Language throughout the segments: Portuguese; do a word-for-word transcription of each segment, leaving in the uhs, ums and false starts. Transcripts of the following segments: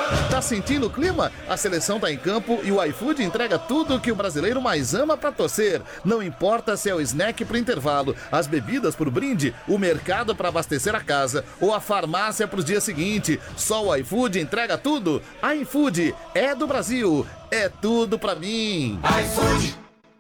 Tá sentindo o clima? A seleção tá em campo e o iFood entrega tudo o que o brasileiro mais ama pra torcer. Não importa se é o snack pro intervalo, as bebidas pro brinde, o mercado pra abastecer a casa ou a farmácia pros dias seguintes. Só o iFood entrega tudo. iFood é do Brasil, é tudo pra mim. iFood.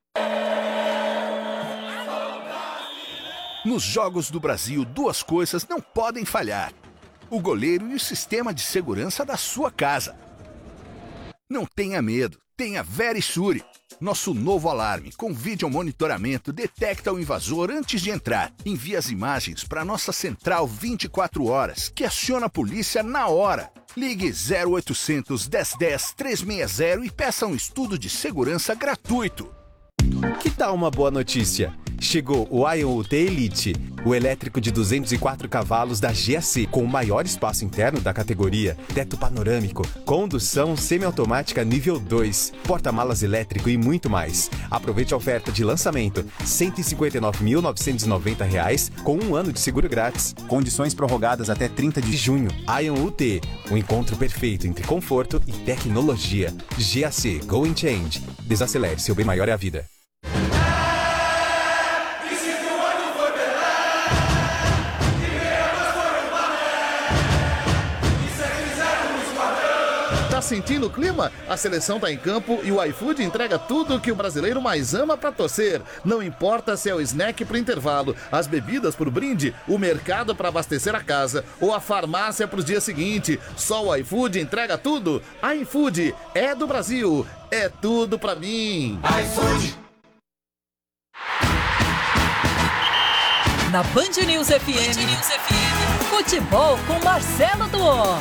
Nos Jogos do Brasil, duas coisas não podem falhar: o goleiro e o sistema de segurança da sua casa. Não tenha medo, tenha Verisure. Nosso novo alarme com vídeo monitoramento detecta o invasor antes de entrar. Envia as imagens para nossa central vinte e quatro horas, que aciona a polícia na hora. Ligue zero oitocentos, dez dez, trezentos e sessenta e peça um estudo de segurança gratuito. Que tal uma boa notícia? Chegou o Ion U T Elite, o elétrico de duzentos e quatro cavalos da G A C, com o maior espaço interno da categoria, teto panorâmico, condução semiautomática nível dois, porta-malas elétrico e muito mais. Aproveite a oferta de lançamento, cento e cinquenta e nove mil novecentos e noventa reais, com um ano de seguro grátis. Condições prorrogadas até trinta de junho. Ion U T, o um encontro perfeito entre conforto e tecnologia. G A C Go and Change. Desacelere, seu bem maior é a vida. Tá sentindo o clima? A seleção tá em campo e o iFood entrega tudo o que o brasileiro mais ama pra torcer. Não importa se é o snack pro intervalo, as bebidas pro brinde, o mercado pra abastecer a casa ou a farmácia pros dias seguintes. Só o iFood entrega tudo. iFood é do Brasil, é tudo pra mim. iFood. Na Band News F M, Band News F M, futebol com Marcelo Duó.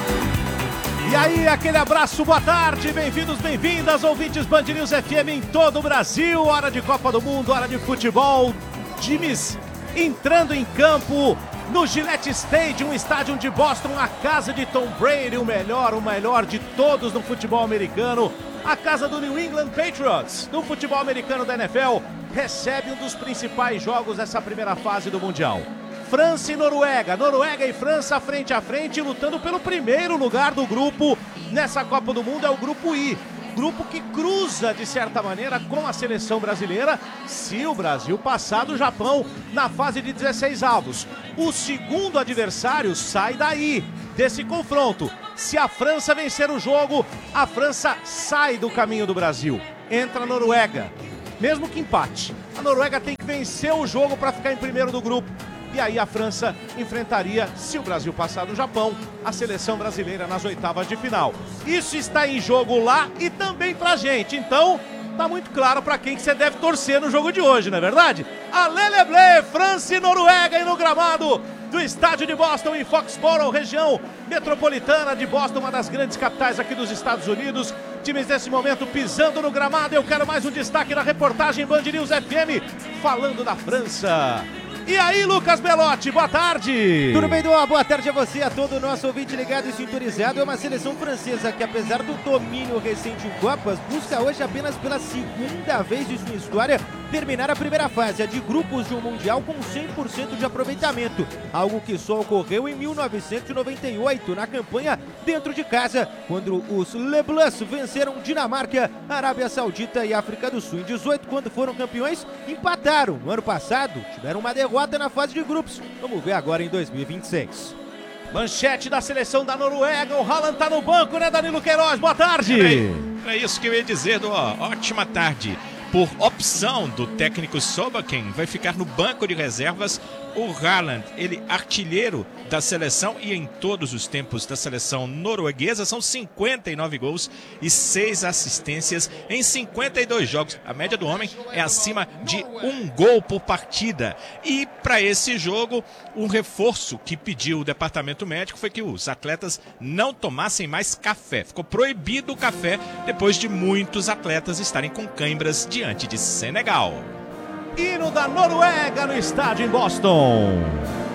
E aí, aquele abraço, boa tarde, bem-vindos, bem-vindas, ouvintes Band News F M em todo o Brasil. Hora de Copa do Mundo, hora de futebol, times entrando em campo no Gillette Stadium, estádio de Boston, a casa de Tom Brady, o melhor, o melhor de todos no futebol americano. A casa do New England Patriots, no futebol americano da N F L, recebe um dos principais jogos dessa primeira fase do Mundial. França e Noruega, Noruega e França frente a frente, lutando pelo primeiro lugar do grupo nessa Copa do Mundo, é o grupo I. Grupo que cruza, de certa maneira, com a seleção brasileira, se o Brasil passar do Japão na fase de dezesseis avos. O segundo adversário sai daí, desse confronto. Se a França vencer o jogo, a França sai do caminho do Brasil. Entra a Noruega, mesmo que empate. A Noruega tem que vencer o jogo para ficar em primeiro do grupo. E aí a França enfrentaria, se o Brasil passar do Japão, a seleção brasileira nas oitavas de final. Isso está em jogo lá e também pra gente. Então, tá muito claro pra quem que você deve torcer no jogo de hoje, não é verdade? Aleleble, França e Noruega e no gramado do estádio de Boston em Foxborough, região metropolitana de Boston, uma das grandes capitais aqui dos Estados Unidos. Times nesse momento pisando no gramado. Eu quero mais um destaque na reportagem Band News F M, falando da França. E aí, Lucas Belotti, boa tarde! Tudo bem, Duó? Boa tarde a você, a todo o nosso ouvinte ligado e sintonizado. É uma seleção francesa que, apesar do domínio recente em Copas, busca hoje apenas pela segunda vez de sua história terminar a primeira fase, a de grupos de um Mundial com cem por cento de aproveitamento, algo que só ocorreu em mil novecentos e noventa e oito, na campanha dentro de casa, quando os Le Bleus venceram Dinamarca, Arábia Saudita e África do Sul. Em dezoito, quando foram campeões, empataram. No ano passado, tiveram uma derrota na fase de grupos. Vamos ver agora em dois mil e vinte e seis. Manchete da seleção da Noruega, o Haaland tá no banco, né, Danilo Queiroz? Boa tarde! É isso que eu ia dizer, do ó, ótima tarde. Por opção do técnico Solbakken, vai ficar no banco de reservas o Haaland, ele artilheiro da seleção e em todos os tempos da seleção norueguesa. São cinquenta e nove gols e seis assistências em cinquenta e dois jogos. A média do homem é acima de um gol por partida. E para esse jogo, um reforço que pediu o departamento médico foi que os atletas não tomassem mais café. Ficou proibido o café depois de muitos atletas estarem com cãibras diante de Senegal. Hino da Noruega no estádio em Boston.